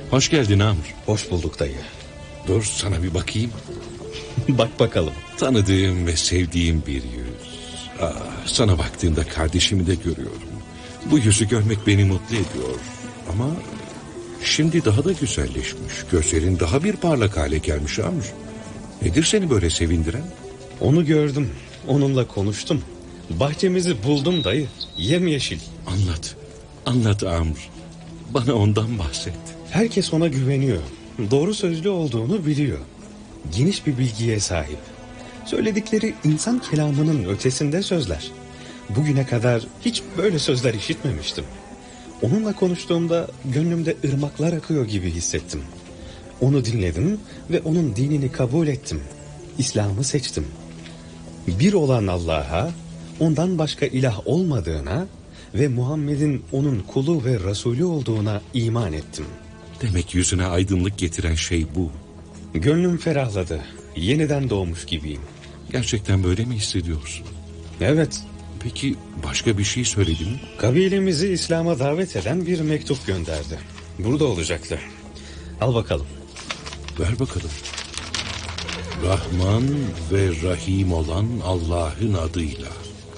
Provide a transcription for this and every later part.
Hoş geldin Amr. Hoş bulduk dayı. Dur sana bir bakayım. Bak bakalım. Tanıdığım ve sevdiğim bir yüz. Sana baktığımda kardeşimi de görüyorum. Bu yüzü görmek beni mutlu ediyor. Ama şimdi daha da güzelleşmiş. Gözlerin daha bir parlak hale gelmiş Amr. Nedir seni böyle sevindiren? Onu gördüm. Onunla konuştum. Bahçemizi buldum dayı. Yemyeşil. Anlat Amr. Bana ondan bahset. Herkes ona güveniyor. Doğru sözlü olduğunu biliyor. Geniş bir bilgiye sahip. Söyledikleri insan kelamının ötesinde sözler. Bugüne kadar hiç böyle sözler işitmemiştim. Onunla konuştuğumda gönlümde ırmaklar akıyor gibi hissettim. Onu dinledim ve onun dinini kabul ettim. İslam'ı seçtim. Bir olan Allah'a, ondan başka ilah olmadığına ve Muhammed'in onun kulu ve Resulü olduğuna iman ettim. Demek yüzüne aydınlık getiren şey bu. Gönlüm ferahladı. Yeniden doğmuş gibiyim. Gerçekten böyle mi hissediyorsun? Evet. Peki başka bir şey söyledi mi? Kabilemizi İslam'a davet eden bir mektup gönderdi. Burada olacaktı. Al bakalım. Ver bakalım. Rahman ve Rahim olan Allah'ın adıyla.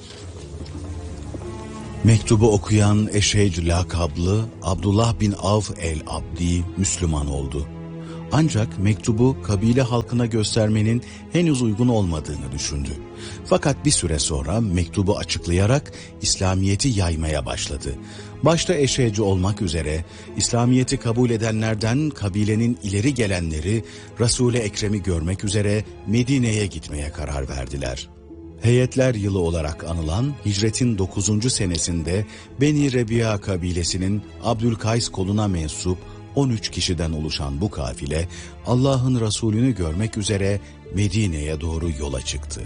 Mektubu okuyan Eşeyd lakablı Abdullah bin Avf el-Abdi Müslüman oldu. Ancak mektubu kabile halkına göstermenin henüz uygun olmadığını düşündü. Fakat bir süre sonra mektubu açıklayarak İslamiyet'i yaymaya başladı. Başta Eşeyd'i olmak üzere İslamiyet'i kabul edenlerden kabilenin ileri gelenleri Resul-i Ekrem'i görmek üzere Medine'ye gitmeye karar verdiler. Heyetler yılı olarak anılan hicretin 9. senesinde Beni Rebi'a kabilesinin Abdülkays koluna mensup 13 kişiden oluşan bu kafile Allah'ın Resulünü görmek üzere Medine'ye doğru yola çıktı.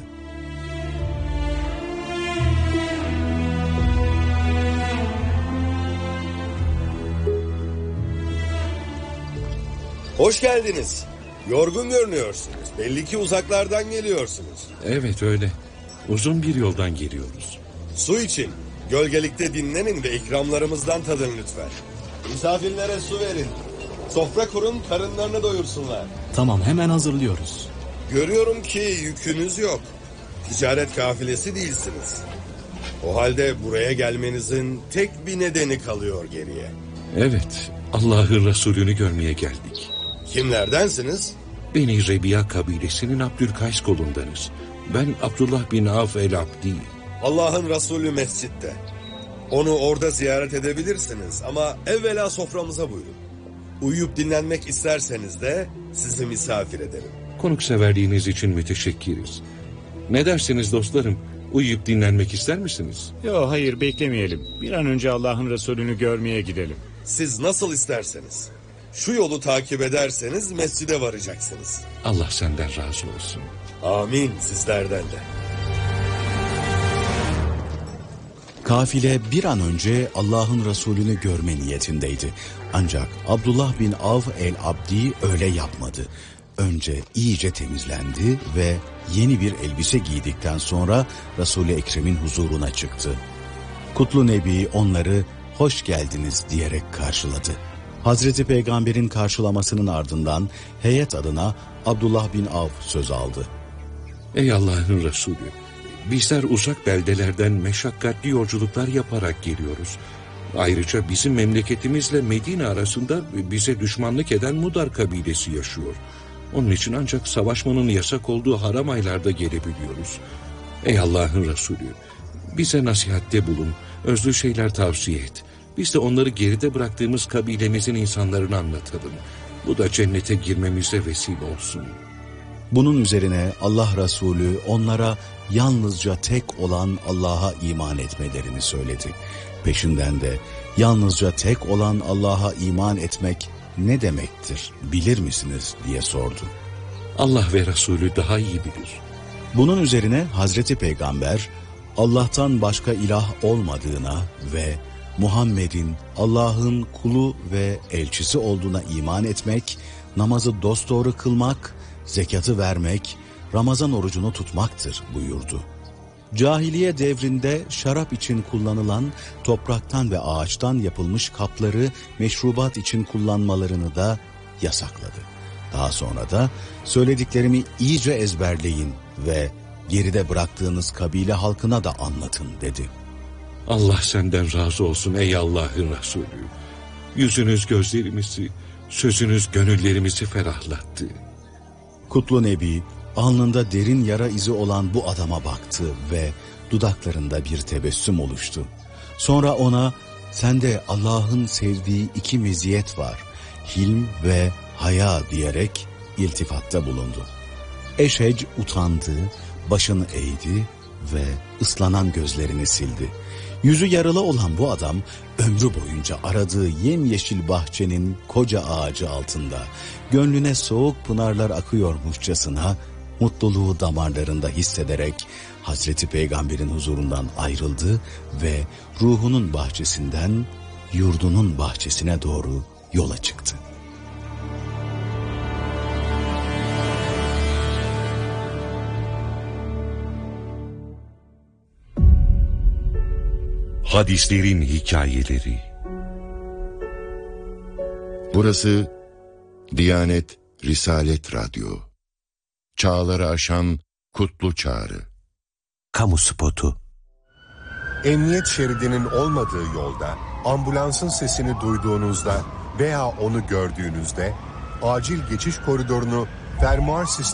Hoş geldiniz. Yorgun görünüyorsunuz. Belli ki uzaklardan geliyorsunuz. Evet öyle. Uzun bir yoldan geliyoruz. Su için. Gölgelikte dinlenin ve ikramlarımızdan tadın lütfen. Misafirlere su verin. Sofra kurun, karınlarını doyursunlar. Tamam, hemen hazırlıyoruz. Görüyorum ki yükünüz yok. Ticaret kafilesi değilsiniz. O halde buraya gelmenizin tek bir nedeni kalıyor geriye. Evet, Allah'ın Resulünü görmeye geldik. Kimlerdensiniz? Beni Rebi'a kabilesinin Abdülkays kolundanız. Ben Abdullah bin Avf el-Abdi. Allah'ın Resulü mescitte. Onu orada ziyaret edebilirsiniz ama evvela soframıza buyurun. Uyuyup dinlenmek isterseniz de sizi misafir ederim. Konukseverliğiniz için müteşekkiriz. Ne dersiniz dostlarım? Uyuyup dinlenmek ister misiniz? Yo, hayır, beklemeyelim. Bir an önce Allah'ın Resulünü görmeye gidelim. Siz nasıl isterseniz. Şu yolu takip ederseniz mescide varacaksınız. Allah senden razı olsun. Amin, sizlerden de. Kafile bir an önce Allah'ın Resulünü görme niyetindeydi. Ancak Abdullah bin Avf el-Abdi öyle yapmadı. Önce iyice temizlendi ve yeni bir elbise giydikten sonra Resul-i Ekrem'in huzuruna çıktı. Kutlu Nebi onları hoş geldiniz diyerek karşıladı. Hazreti Peygamber'in karşılamasının ardından heyet adına Abdullah bin Avf söz aldı. Ey Allah'ın Resulü, bizler uzak beldelerden meşakkatli yolculuklar yaparak geliyoruz. Ayrıca bizim memleketimizle Medine arasında bize düşmanlık eden Mudar kabilesi yaşıyor. Onun için ancak savaşmanın yasak olduğu haram aylarda gelebiliyoruz. Ey Allah'ın Resulü, bize nasihatte bulun, özlü şeyler tavsiye et. Biz de onları geride bıraktığımız kabilemizin insanlarına anlatalım. Bu da cennete girmemize vesile olsun. Bunun üzerine Allah Resulü onlara yalnızca tek olan Allah'a iman etmelerini söyledi. Peşinden de yalnızca tek olan Allah'a iman etmek ne demektir bilir misiniz diye sordu. Allah ve Resulü daha iyi bilir. Bunun üzerine Hazreti Peygamber Allah'tan başka ilah olmadığına ve Muhammed'in Allah'ın kulu ve elçisi olduğuna iman etmek, namazı dosdoğru kılmak, zekatı vermek, Ramazan orucunu tutmaktır buyurdu. Cahiliye devrinde şarap için kullanılan topraktan ve ağaçtan yapılmış kapları meşrubat için kullanmalarını da yasakladı. Daha sonra da söylediklerimi iyice ezberleyin ve geride bıraktığınız kabile halkına da anlatın dedi. Allah senden razı olsun ey Allah'ın Resulü. Yüzünüz gözlerimizi, sözünüz gönüllerimizi ferahlattı. Kutlu Nebi alnında derin yara izi olan bu adama baktı ve dudaklarında bir tebessüm oluştu. Sonra ona sende Allah'ın sevdiği 2 meziyet var, hilm ve haya diyerek iltifatta bulundu. Eşhec utandı, başını eğdi ve ıslanan gözlerini sildi. Yüzü yaralı olan bu adam ömrü boyunca aradığı yemyeşil bahçenin koca ağacı altında gönlüne soğuk pınarlar akıyormuşçasına mutluluğu damarlarında hissederek Hazreti Peygamber'in huzurundan ayrıldı ve ruhunun bahçesinden yurdunun bahçesine doğru yola çıktı. Hadislerin hikayeleri. Burası Diyanet Risalet Radyo. Çağları aşan kutlu çağrı. Kamu spotu. Emniyet şeridinin olmadığı yolda ambulansın sesini duyduğunuzda veya onu gördüğünüzde acil geçiş koridorunu fermuar sistemi